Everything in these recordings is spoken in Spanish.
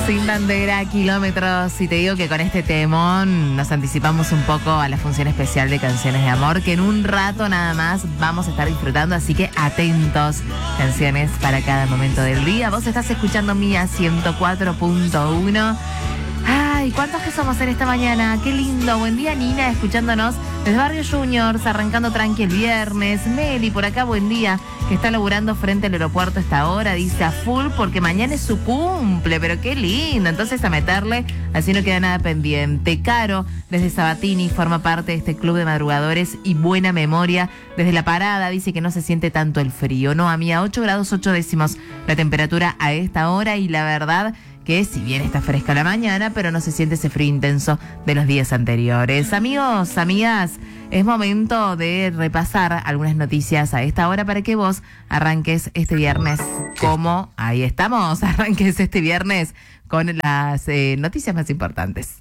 Sin bandera, kilómetros, y te digo que con este temón nos anticipamos un poco a la función especial de Canciones de Amor, que en un rato nada más vamos a estar disfrutando, así que atentos, canciones para cada momento del día. Vos estás escuchando Mía 104.1. Ay, ¿cuántos que somos en esta mañana? Qué lindo. Buen día, Nina, escuchándonos desde Barrio Juniors, arrancando tranqui el viernes. Meli, por acá, buen día, que está laburando frente al aeropuerto a esta hora, dice a full porque mañana es su cumple, pero qué lindo. Entonces a meterle, así no queda nada pendiente. Caro, desde Sabatini, forma parte de este club de madrugadores y buena memoria. Desde La Parada, dice que no se siente tanto el frío. No, a mí a 8 grados 8 décimos la temperatura a esta hora, y la verdad que si bien está fresca la mañana, pero no se siente ese frío intenso de los días anteriores. Amigos, amigas, es momento de repasar algunas noticias a esta hora para que vos arranques este viernes como... Ahí estamos, arranques este viernes con las noticias más importantes.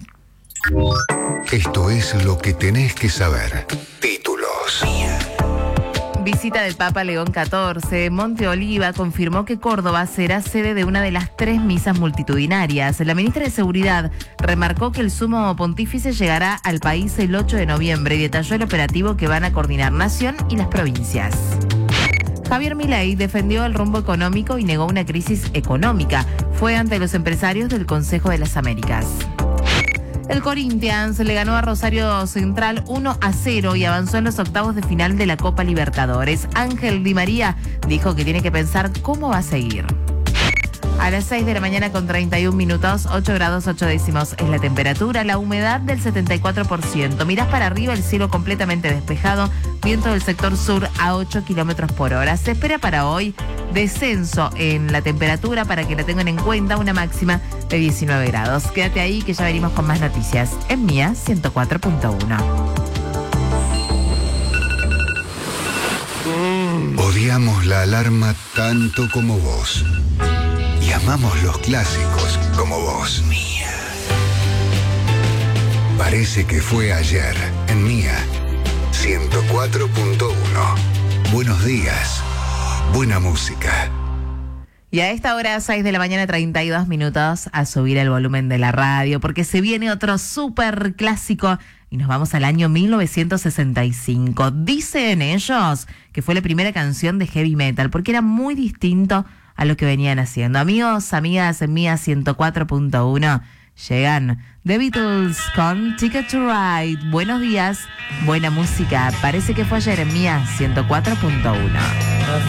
Esto es lo que tenés que saber. Títulos. Visita del Papa León XIV. Monte Oliva confirmó que Córdoba será sede de una de las 3 misas multitudinarias. La ministra de Seguridad remarcó que el sumo pontífice llegará al país el 8 de noviembre y detalló el operativo que van a coordinar Nación y las provincias. Javier Milei defendió el rumbo económico y negó una crisis económica. Fue ante los empresarios del Consejo de las Américas. El Corinthians le ganó a Rosario Central 1-0 y avanzó en los octavos de final de la Copa Libertadores. Ángel Di María dijo que tiene que pensar cómo va a seguir. A las 6 de la mañana con 31 minutos, 8 grados 8 décimos es la temperatura, la humedad del 74%. Mirás para arriba, el cielo completamente despejado, viento del sector sur a 8 kilómetros por hora. Se espera para hoy descenso en la temperatura, para que la tengan en cuenta, una máxima de 19 grados. Quédate ahí que ya venimos con más noticias en Mía 104.1. Odiamos la alarma tanto como vos. Y amamos los clásicos como vos. Mía. Parece que fue ayer en Mía 104.1. Buenos días. Buena música. Y a esta hora, 6 de la mañana, 32 minutos, a subir el volumen de la radio, porque se viene otro súper clásico y nos vamos al año 1965. Dicen ellos que fue la primera canción de heavy metal, porque era muy distinto a lo que venían haciendo. Amigos, amigas, en Mía 104.1 llegan The Beatles con Ticket to Ride. Buenos días, buena música. Parece que fue ayer en Mía 104.1.